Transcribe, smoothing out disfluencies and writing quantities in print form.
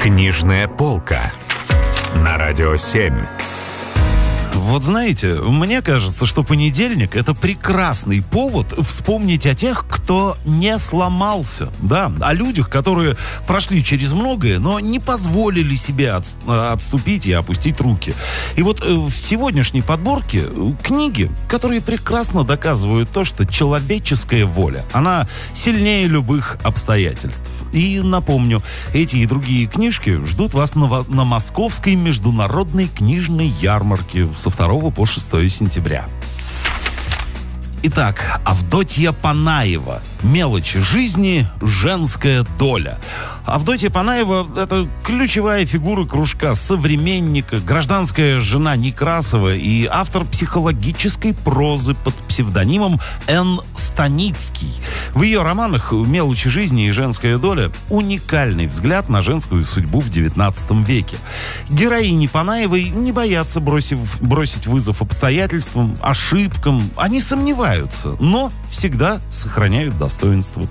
Книжная полка на Радио 7. Вот знаете, мне кажется, что понедельник — это прекрасный повод вспомнить о тех, кто не сломался. Да, о людях, которые прошли через многое, но не позволили себе отступить и опустить руки. И вот в сегодняшней подборке книги, которые прекрасно доказывают то, что человеческая воля, она сильнее любых обстоятельств. И напомню, эти и другие книжки ждут вас на Московской международной книжной ярмарке со 2 по 6 сентября. Итак, Авдотья Панаева. «Мелочи жизни. Женская доля». Авдотья Панаева — это ключевая фигура кружка «Современника», гражданская жена Некрасова и автор психологической прозы под псевдонимом Н. Станицкий. В ее романах «Мелочи жизни» и «Женская доля» уникальный взгляд на женскую судьбу в XIX веке. Героини Панаевой не боятся бросить вызов обстоятельствам, ошибкам. Они сомневаются, но всегда сохраняют достоинство.